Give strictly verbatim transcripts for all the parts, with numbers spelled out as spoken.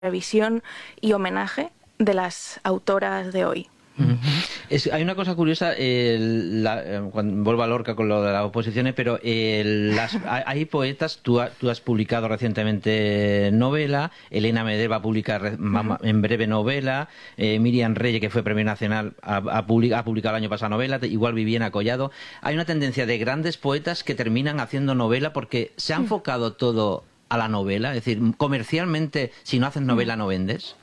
revisión y homenaje de las autoras de hoy. Uh-huh. Es, hay una cosa curiosa, eh, la, eh, cuando vuelvo a Lorca con lo de las oposiciones, pero eh, las, hay poetas, tú, ha, tú has publicado recientemente novela, Elena Meder va a publicar uh-huh. en breve novela, eh, Miriam Reyes, que fue Premio Nacional, ha, ha, publicado, ha publicado el año pasado novela, igual Viviana Collado. Hay una tendencia de grandes poetas que terminan haciendo novela porque se ha enfocado todo a la novela, es decir, comercialmente, si no haces novela no vendes.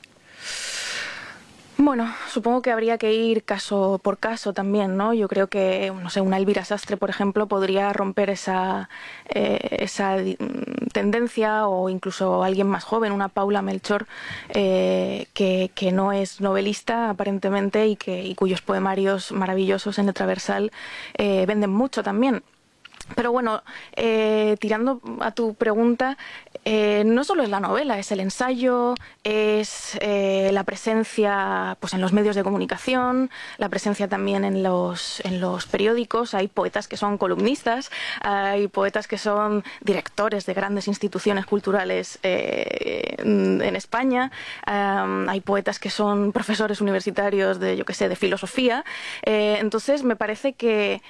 Bueno, supongo que habría que ir caso por caso también, ¿no? Yo creo que, no sé, una Elvira Sastre, por ejemplo, podría romper esa, eh, esa tendencia, o incluso alguien más joven, una Paula Melchor, eh, que, que no es novelista aparentemente y, que, y cuyos poemarios maravillosos en letra versal eh, venden mucho también. Pero bueno, eh, tirando a tu pregunta, eh, no solo es la novela, es el ensayo, es eh, la presencia pues, en los medios de comunicación, la presencia también en los, en los periódicos. Hay poetas que son columnistas, hay poetas que son directores de grandes instituciones culturales eh, en España, um, hay poetas que son profesores universitarios de, yo qué sé, de filosofía. Eh, entonces me parece que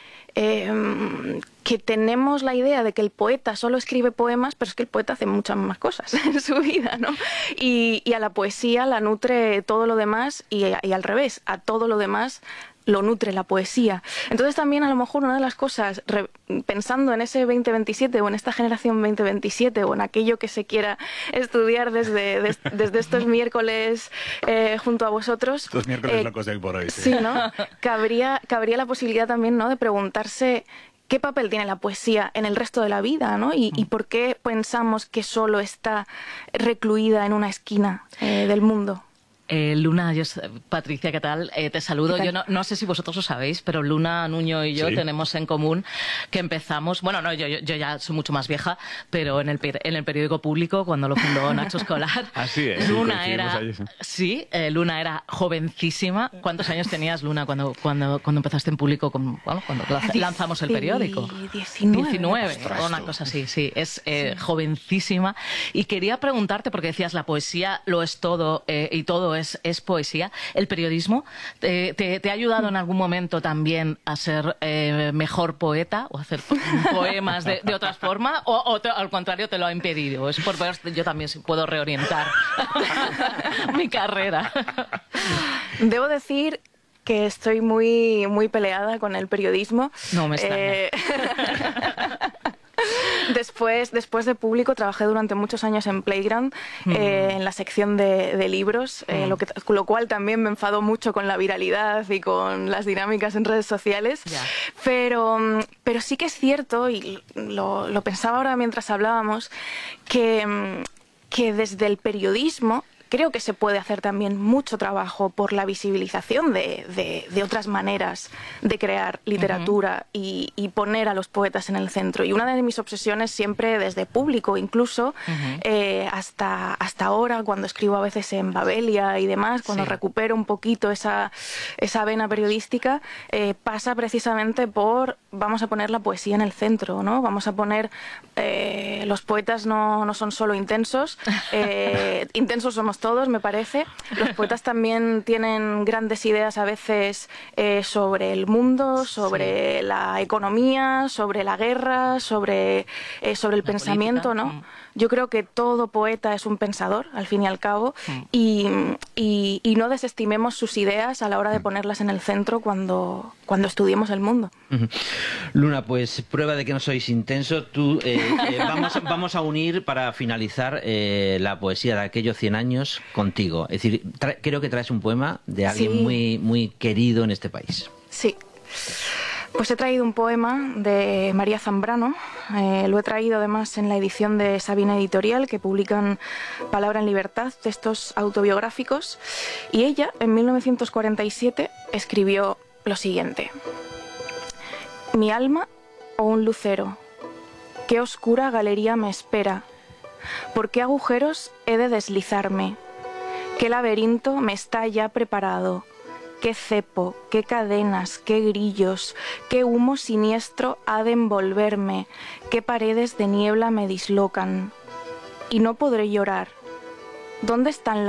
Eh, que tenemos la idea de que el poeta solo escribe poemas, pero es que el poeta hace muchas más cosas en su vida, ¿no? Y, y a la poesía la nutre todo lo demás y, y al revés, a todo lo demás lo nutre la poesía. Entonces también a lo mejor una de las cosas, re, pensando en ese veinte veintisiete o en esta generación veinte veintisiete o en aquello que se quiera estudiar desde, des, desde estos miércoles eh, junto a vosotros. Estos miércoles eh, locos de hoy por hoy. Sí, ¿no? Cabría, cabría la posibilidad también, ¿no?, de preguntarse qué papel tiene la poesía en el resto de la vida, ¿no? Y, y por qué pensamos que solo está recluida en una esquina eh, del mundo. Eh, Luna, yo, Patricia, ¿qué tal? Eh, te saludo. Yo no, no sé si vosotros lo sabéis, pero Luna, Nuño y yo sí tenemos en común que empezamos, bueno, no, yo, yo, yo ya soy mucho más vieja, pero en el, en el periódico Público, cuando lo fundó Nacho Escolar, así es, Luna sí, era, allí, sí, sí eh, Luna era jovencísima. ¿Cuántos años tenías, Luna, cuando, cuando, cuando empezaste en Público, con, bueno, cuando lanzamos el periódico? diecinueve. diecinueve, una cosa así, sí, es eh, sí. jovencísima. Y quería preguntarte, porque decías, la poesía lo es todo eh, y todo es Es, es poesía. ¿El periodismo te, te, te ha ayudado en algún momento también a ser eh, mejor poeta o a hacer poemas de, de otra forma? ¿O, o te, al contrario te lo ha impedido? Es por ver, yo también puedo reorientar mi carrera. Debo decir que estoy muy, muy peleada con el periodismo. No me extraña. Eh... Después, después de Público trabajé durante muchos años en Playground, mm. eh, en la sección de, de libros, mm. eh, lo, que, lo cual también me enfadó mucho con la viralidad y con las dinámicas en redes sociales. Yeah. Pero, pero sí que es cierto, y lo, lo pensaba ahora mientras hablábamos, que, que desde el periodismo creo que se puede hacer también mucho trabajo por la visibilización de, de, de otras maneras de crear literatura uh-huh. y, y poner a los poetas en el centro. Y una de mis obsesiones siempre desde Público, incluso uh-huh. eh, hasta, hasta ahora, cuando escribo a veces en Babelia y demás, cuando sí. recupero un poquito esa, esa vena periodística, eh, pasa precisamente por vamos a poner la poesía en el centro, ¿no? Vamos a poner eh, los poetas no, no son solo intensos, eh, intensos somos todos, me parece. Los poetas también tienen grandes ideas a veces eh, sobre el mundo, sobre sí. la economía, sobre la guerra, sobre, eh, sobre el la pensamiento, política. ¿no? Mm. Yo creo que todo poeta es un pensador, al fin y al cabo, mm. y, y, y no desestimemos sus ideas a la hora de ponerlas en el centro cuando, cuando estudiemos el mundo. Uh-huh. Luna, pues prueba de que no sois intensos. Tú, eh, eh, vamos, vamos a unir para finalizar eh, la poesía de aquellos cien años contigo. Es decir, tra- creo que traes un poema de alguien sí. muy, muy querido en este país. Sí. Pues he traído un poema de María Zambrano, eh, lo he traído además en la edición de Sabina Editorial, que publican Palabra en Libertad, textos autobiográficos, y ella en mil novecientos cuarenta y siete escribió lo siguiente: mi alma o un lucero, qué oscura galería me espera, por qué agujeros he de deslizarme, qué laberinto me está ya preparado. Qué cepo, qué cadenas, qué grillos, qué humo siniestro ha de envolverme, qué paredes de niebla me dislocan. Y no podré llorar, ¿dónde están